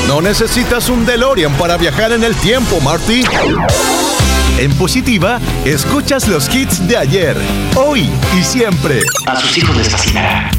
No necesitas un DeLorean para viajar en el tiempo, Marty. En Positiva, escuchas los hits de ayer, hoy y siempre. A sus hijos les fascinará.